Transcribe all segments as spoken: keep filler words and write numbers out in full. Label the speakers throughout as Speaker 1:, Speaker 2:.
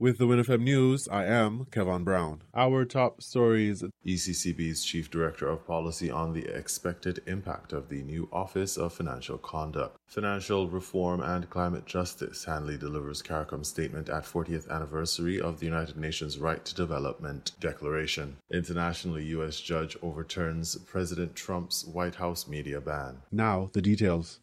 Speaker 1: With the WinFM News, I am Kevin Brown. Our top stories: E C C B's Chief Director of Policy on the expected impact of the new Office of Financial Conduct. Financial Reform and Climate Justice. Hanley delivers CARICOM statement at fortieth anniversary of the United Nations Right to Development Declaration. Internationally, U S judge overturns President Trump's White House media ban. Now, the details.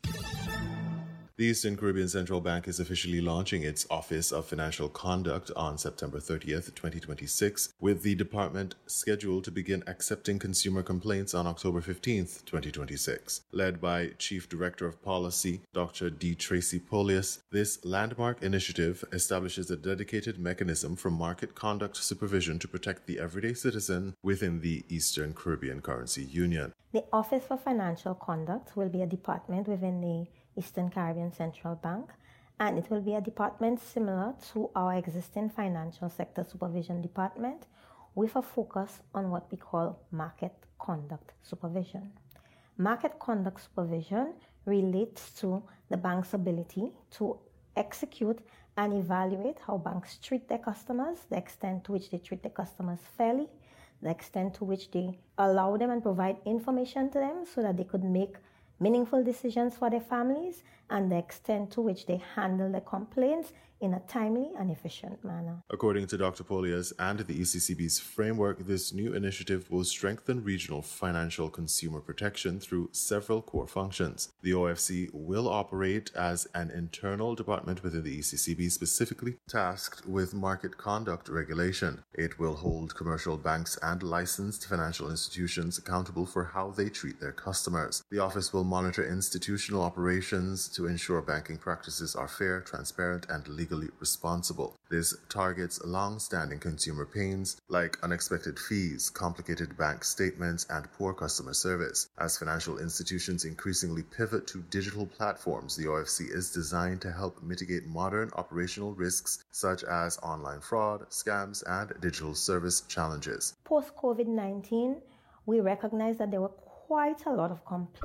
Speaker 1: The Eastern Caribbean Central Bank is officially launching its Office of Financial Conduct on September thirtieth, twenty twenty-six, with the department scheduled to begin accepting consumer complaints on October fifteenth, twenty twenty-six. Led by Chief Director of Policy, Doctor D. Tracy Polius, this landmark initiative establishes a dedicated mechanism for market conduct supervision to protect the everyday citizen within the Eastern Caribbean Currency Union.
Speaker 2: The Office for Financial Conduct will be a department within the Eastern Caribbean Central Bank, and it will be a department similar to our existing Financial Sector Supervision Department, with a focus on what we call market conduct supervision. Market conduct supervision relates to the bank's ability to execute and evaluate how banks treat their customers, the extent to which they treat their customers fairly, the extent to which they allow them and provide information to them so that they could make meaningful decisions for their families, and the extent to which they handle their complaints in a timely and efficient manner.
Speaker 1: According to Doctor Polias and the E C C B's framework, this new initiative will strengthen regional financial consumer protection through several core functions. The O F C will operate as an internal department within the E C C B specifically tasked with market conduct regulation. It will hold commercial banks and licensed financial institutions accountable for how they treat their customers. The office will monitor institutional operations to ensure banking practices are fair, transparent, and legally responsible. This targets long-standing consumer pains like unexpected fees, complicated bank statements, and poor customer service. As financial institutions increasingly pivot to digital platforms, the O F C is designed to help mitigate modern operational risks such as online fraud, scams, and digital service challenges.
Speaker 2: Post-COVID nineteen, we recognize that there were quite a lot of complaints